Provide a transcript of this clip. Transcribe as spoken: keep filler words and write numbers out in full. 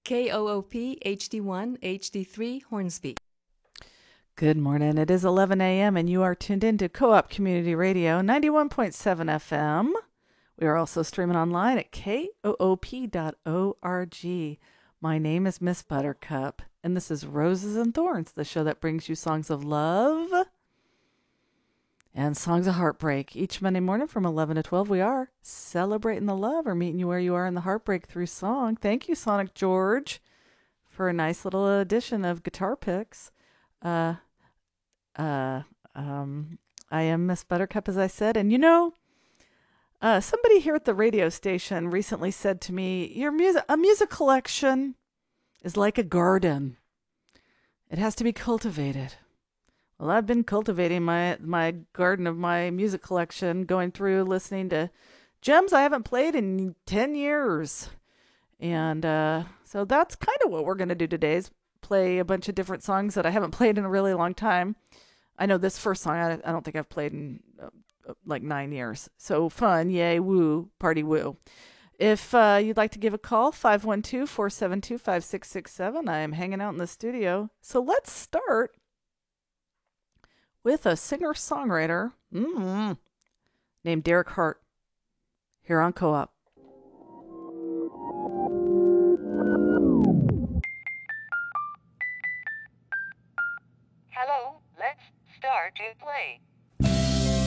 K O O P H D one H D three Hornsby. Good morning. It is eleven a.m. and you are tuned in to Co-op Community Radio ninety-one point seven F M. We are also streaming online at K O O P dot org. My name is Miss Buttercup, and this is Roses and Thorns, the show that brings you songs of love and songs of heartbreak. Each Monday morning from eleven to twelve, we are celebrating the love or meeting you where you are in the heartbreak through song. Thank you, Sonic George, for a nice little addition of guitar picks. Uh, uh, um, I am Miss Buttercup, as I said, and you know, uh, somebody here at the radio station recently said to me, "Your music, a music collection, is like a garden. It has to be cultivated." Well, I've been cultivating my my garden of my music collection, going through listening to gems I haven't played in ten years, and uh, so that's kind of what we're going to do today. Is play a bunch of different songs that I haven't played in a really long time. I know this first song I, I don't think I've played in uh, like nine years. So fun, yay, woo, party woo. If uh, you'd like to give a call, five one two, four seven two, five six six seven. I am hanging out in the studio. So let's start with a singer-songwriter mm-hmm, named Derek Hart here on Co-op. Hello, let's start to play.